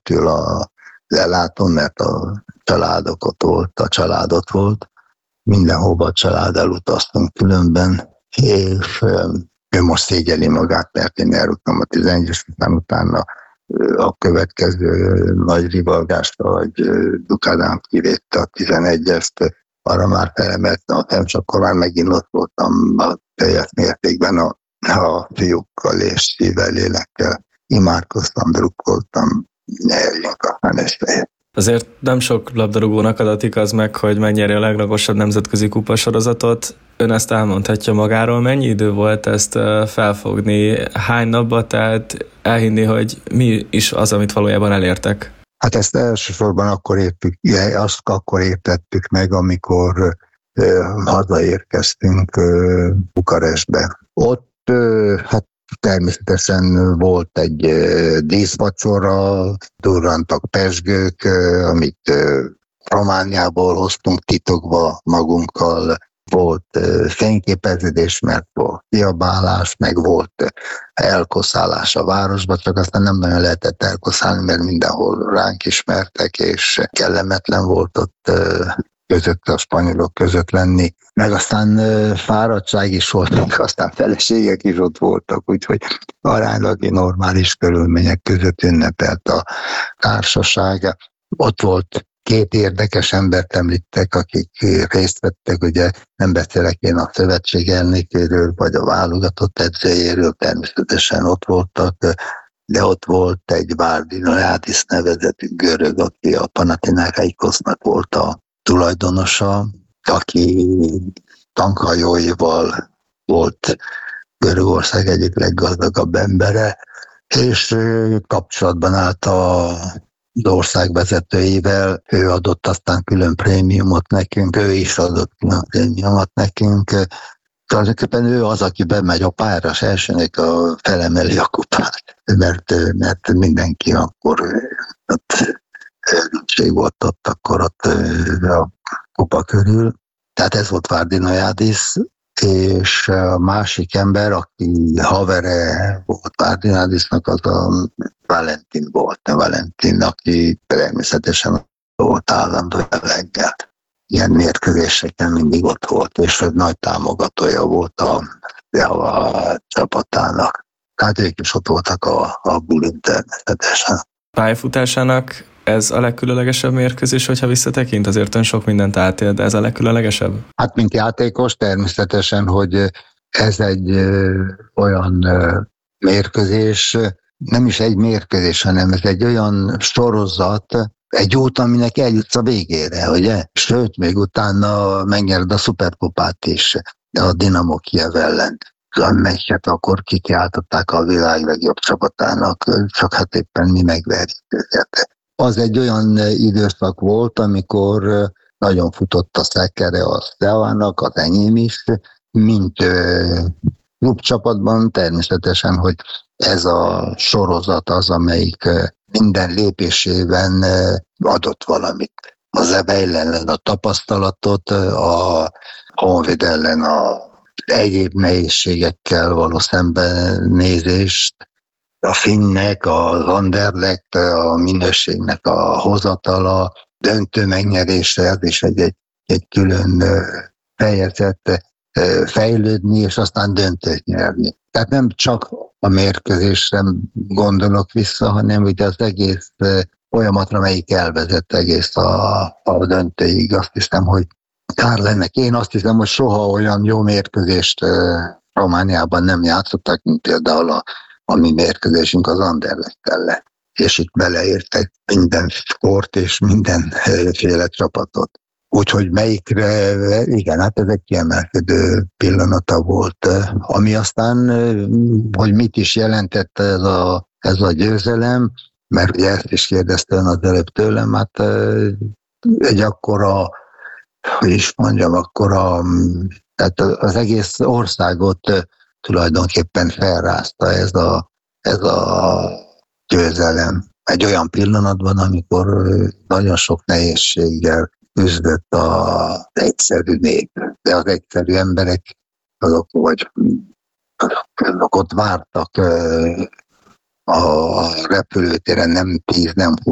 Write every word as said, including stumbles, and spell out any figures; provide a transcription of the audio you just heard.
ott ül a lelátón, mert a családok ott volt, a család ott volt. Mindenhova a család elutaztunk különben, és ő most szégyeli magát, mert én elrúgtam a tizenegyes, után utána a következő nagy rivalgást, hogy Dukadám kivédte a tizenegyest, arra már felemeltem, és akkor már megint ott voltam a teljes mértékben a, a fiúkkal és szívvel, lélekkel. Imádkoztam, drukkoltam, nyerjünk a Fenesre. Azért nem sok labdarúgónak adatik az meg, hogy megnyeri a legmagasabb nemzetközi kupasorozatot. Ön ezt elmondhatja magáról. Mennyi idő volt ezt felfogni? Hány napba tehát elhinni, hogy mi is az, amit valójában elértek? Hát ezt elsősorban akkor értük, azt akkor értettük meg, amikor uh, hazaérkeztünk uh, Bukarestbe. Ott uh, hát természetesen volt egy uh, díszvacsora, durrantak pezsgők, uh, amit uh, Romániából hoztunk titokba magunkkal, volt uh, fényképeződés, mert volt kiabálás, meg volt uh, elkoszálás a városba, csak aztán nem nagyon lehetett elkoszálni, mert mindenhol ránk ismertek, és kellemetlen volt ott uh, között a spanyolok között lenni, meg aztán uh, fáradtság is volt, aztán feleségek is ott voltak, úgyhogy aránylag normális körülmények között ünnepelt a társaság. Ott volt két érdekes embert említek, akik részt vettek, ugye nem beszélek én a szövetség elnökéről, vagy a válogatott edzőjéről, természetesen ott voltak, de ott volt egy Vardinaiadis nevezetű görög, aki a Panathinaikosnak volt a tulajdonosa, aki tankhajóival volt Görögország egyik leggazdagabb embere, és kapcsolatban állt a az ország vezetőivel, ő adott aztán külön prémiumot nekünk, ő is adott külön prémiumot nekünk. Tulajdonképpen ő az, aki bemegy a pályára, és elsőnek a felemeli a kupát, mert, mert mindenki akkor ott örültség volt ott, akkor ott a kupa körül. Tehát ez volt Vardinaiadis, és a másik ember, aki havere volt Vardinaiadisnak, az a Valentin volt, a Valentin, aki természetesen volt állandó jelleggel. Ilyen mérkőzéseken mindig ott volt, és egy nagy támogatója volt a, a csapatának. Tehát ők is ott voltak a, a bulin természetesen. Pályafutásának ez a legkülönlegesebb mérkőzés, hogyha visszatekint? Azért ön sok mindent átél, de ez a legkülönlegesebb? Hát, mint játékos természetesen, hogy ez egy ö, olyan ö, mérkőzés, nem is egy mérkőzés, hanem ez egy olyan sorozat, egy út, aminek eljutsz a végére, ugye? Sőt, még utána megnyered a szuperkupát is a Dinamo Kijev ellen, amelyeket akkor kikiáltották a világ legjobb csapatának, csak hát éppen mi megverjük őket. Az egy olyan időszak volt, amikor nagyon futott a szekere a Steaua-nak, az enyém is, mint klubcsapatban természetesen, hogy ez a sorozat az, amelyik minden lépésében adott valamit. Az Ebeil ellen a tapasztalatot, a Honvéd ellen a egyéb nehézségekkel való szembenézést, a Finnnek, az Anderlecht, a minőségnek a hozatala, döntő megnyerése, ez is egy, egy, egy külön fejezet, fejlődni, és aztán döntőt nyerni. Tehát nem csak a mérkőzésre gondolok vissza, hanem ugye az egész folyamatra, melyik elvezett egész a, a döntőig. Azt hiszem, hogy kár lenne. Én azt hiszem, hogy soha olyan jó mérkőzést Romániában nem játszottak, mint például a, a mi mérkőzésünk az Anderlecht lett. És itt beleértek minden sport és mindenféle csapatot. Úgyhogy melyikre, igen, hát ez egy kiemelkedő pillanata volt. Ami aztán, hogy mit is jelentett ez a, ez a győzelem, mert ugye ezt is kérdeztem az előbb tőlem, hát egy akkora, hogy is mondjam, akkora, tehát az egész országot tulajdonképpen felrázta ez a, ez a győzelem. Egy olyan pillanatban, amikor nagyon sok nehézséggel küzdött az egyszerű nép, de az egyszerű emberek azok, vagy azok ott vártak a repülőtéren, nem tíz, nem